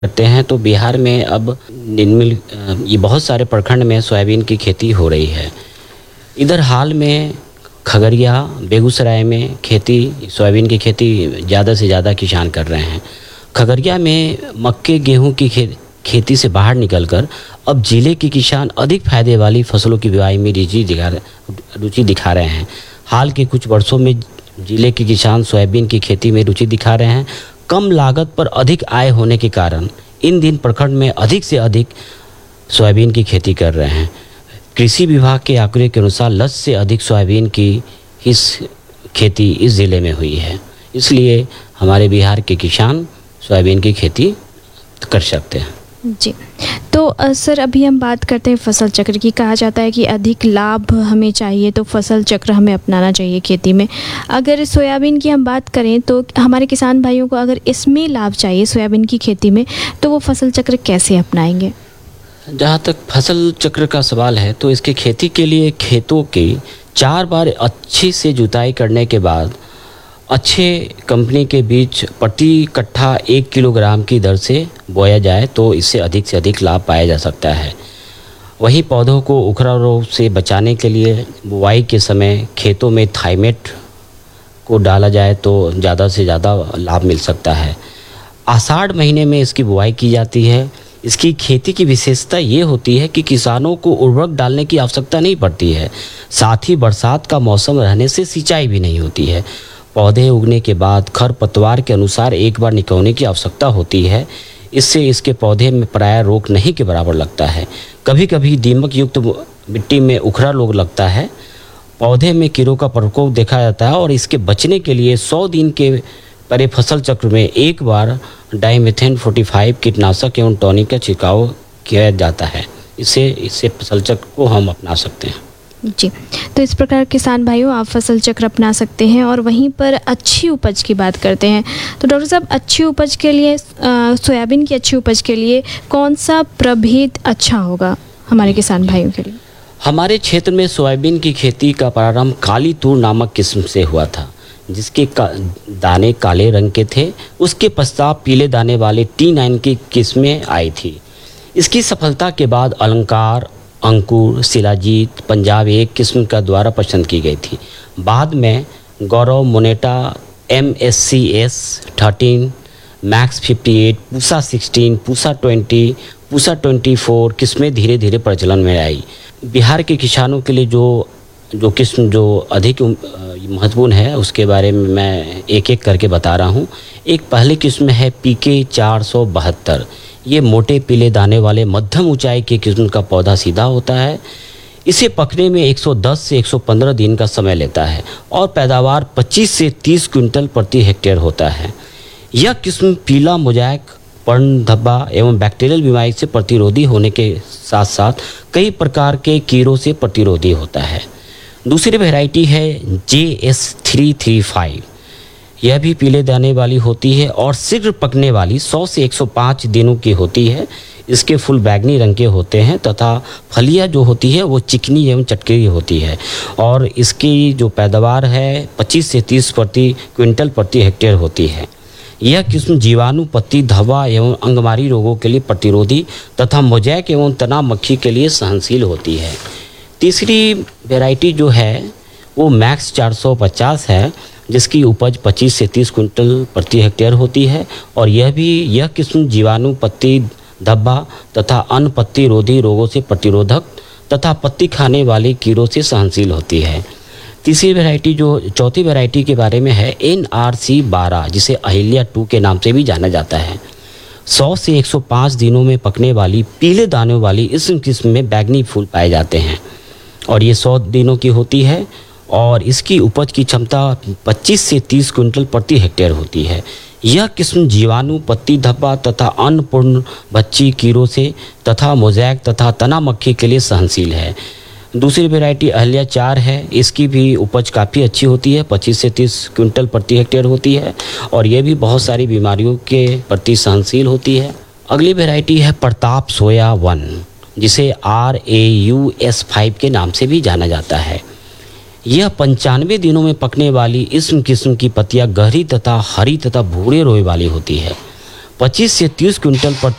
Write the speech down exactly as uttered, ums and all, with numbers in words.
करते हैं तो बिहार में अब निन्मिल ये बहुत सारे प्रखंड में सोयाबीन की खेती हो रही है। इधर हाल में खगड़िया, बेगूसराय में खेती सोयाबीन की खेती ज़्यादा से ज़्यादा किसान कर रहे हैं। खगड़िया में मक्के गेहूं की खे, खेती से बाहर निकलकर अब ज़िले के किसान अधिक फायदे वाली फसलों की बुआई में रुचि दिखा रुचि दिखा रहे हैं। हाल के कुछ वर्षों में ज़िले के किसान सोयाबीन की खेती में रुचि दिखा रहे हैं। कम लागत पर अधिक आय होने के कारण इन दिन प्रखंड में अधिक से अधिक सोयाबीन की खेती कर रहे हैं। कृषि विभाग के आंकड़े के अनुसार लक्ष्य से अधिक सोयाबीन की इस खेती इस ज़िले में हुई है। इसलिए हमारे बिहार के किसान सोयाबीन की खेती कर सकते हैं। जी, तो सर अभी हम बात करते हैं फसल चक्र की। कहा जाता है कि अधिक लाभ हमें चाहिए तो फसल चक्र हमें अपनाना चाहिए खेती में। अगर सोयाबीन की हम बात करें तो हमारे किसान भाइयों को अगर इसमें लाभ चाहिए सोयाबीन की खेती में तो वो फसल चक्र कैसे अपनाएंगे? जहाँ तक फसल चक्र का सवाल है तो इसकी खेती के लिए खेतों की चार बार अच्छी से जुताई करने के बाद अच्छे कंपनी के बीज प्रति कट्ठा एक किलोग्राम की दर से बोया जाए तो इससे अधिक से अधिक लाभ पाया जा सकता है। वहीं पौधों को उखरा रोग से बचाने के लिए बुआई के समय खेतों में थाइमेट को डाला जाए तो ज़्यादा से ज़्यादा लाभ मिल सकता है। आषाढ़ महीने में इसकी बुआई की जाती है। इसकी खेती की विशेषता ये होती है कि किसानों को उर्वरक डालने की आवश्यकता नहीं पड़ती है। साथ ही बरसात का मौसम रहने से सिंचाई भी नहीं होती है। पौधे उगने के बाद खरपतवार के अनुसार एक बार निकलने की आवश्यकता होती है। इससे इसके पौधे में प्राय रोग नहीं के बराबर लगता है। कभी कभी दीमक युक्त मिट्टी में उखरा रोग लगता है। पौधे में कीड़ों का प्रकोप देखा जाता है और इसके बचने के लिए सौ दिन के परे फसल चक्र में एक बार डाइमेथेन पैंतालीस कीटनाशक एवं टॉनिक का छिड़काव किया जाता है। इससे इससे फसल चक्र को हम अपना सकते हैं। जी, तो इस प्रकार किसान भाइयों आप फसल चक्र अपना सकते हैं। और वहीं पर अच्छी उपज की बात करते हैं तो डॉक्टर साहब अच्छी उपज के लिए सोयाबीन की अच्छी उपज के लिए कौन सा प्रभेद अच्छा होगा हमारे किसान भाइयों के लिए? हमारे क्षेत्र में सोयाबीन की खेती का प्रारंभ काली तूर नामक किस्म से हुआ था, जिसके का, दाने काले रंग के थे। उसके पश्चात पीले दाने वाले टी नाइन की किस्में आई थी। इसकी सफलता के बाद अलंकार, अंकुर, शिलाजीत, पंजाब एक किस्म का द्वारा पसंद की गई थी। बाद में गौरव, Moneta, M S C S thirteen, max fifty eight, Pusa sixteen, Pusa twenty, Pusa twenty four किस्में धीरे धीरे प्रचलन में आई। बिहार के किसानों के लिए जो जो किस्म जो अधिक महत्वपूर्ण है उसके बारे में मैं एक एक करके बता रहा हूँ। एक पहली किस्म है पी के चार सौ बहत्तर। ये मोटे पीले दाने वाले मध्यम ऊंचाई के किस्म का पौधा सीधा होता है। इसे पकने में एक सौ दस से एक सौ पंद्रह दिन का समय लेता है और पैदावार पच्चीस से तीस क्विंटल प्रति हेक्टेयर होता है। यह किस्म पीला मोजाइक, पर्ण धब्बा एवं बैक्टीरियल बीमारी से प्रतिरोधी होने के साथ साथ कई प्रकार के कीड़ों से प्रतिरोधी होता है। दूसरी वैरायटी है जे एस थ्री थ्री फाइव। यह भी पीले दाने वाली होती है और शीघ्र पकने वाली सौ से एक सौ पाँच दिनों की होती है। इसके फूल बैगनी रंग के होते हैं तथा फलियां जो होती है वो चिकनी एवं चटकीली होती है और इसकी जो पैदावार है पच्चीस से तीस प्रति क्विंटल प्रति हेक्टेयर होती है। यह किस्म जीवाणु, पत्ती धब्बा एवं अंगमारी रोगों के लिए प्रतिरोधी तथा मोजैक एवं तना मक्खी के लिए सहनशील होती है। तीसरी वैरायटी जो है वो मैक्स चार सौ पचास है, जिसकी उपज पच्चीस से तीस क्विंटल प्रति हेक्टेयर होती है और यह भी यह किस्म जीवाणु, पत्ती धब्बा तथा अन्य पत्ती रोधी रोगों से प्रतिरोधक तथा पत्ती खाने वाले कीड़ों से सहनशील होती है। तीसरी वैरायटी जो चौथी वैरायटी के बारे में है एन आर सी बारह, जिसे अहिल्या टू के नाम से भी जाना जाता है। सौ से एक सौ पाँच दिनों में पकने वाली पीले दानों वाली इस किस्म में बैगनी फूल पाए जाते हैं और ये सौ दिनों की होती है और इसकी उपज की क्षमता पच्चीस से तीस क्विंटल प्रति हेक्टेयर होती है। यह किस्म जीवाणु, पत्ती धब्बा तथा अन्य पूर्ण बच्ची कीड़ों से तथा मोजैक तथा तना मक्खी के लिए सहनशील है। दूसरी वैरायटी अहिल्या चार है। इसकी भी उपज काफ़ी अच्छी होती है, पच्चीस से तीस क्विंटल प्रति हेक्टेयर होती है और यह भी बहुत सारी बीमारियों के प्रति सहनशील होती है। अगली वैरायटी है प्रताप सोया वन, जिसे R A U S five के नाम से भी जाना जाता है। यह पंचानवे दिनों में पकने वाली इस किस्म की पत्तियां गहरी तथा हरी तथा भूरे रोए वाली होती है। पच्चीस से तीस क्विंटल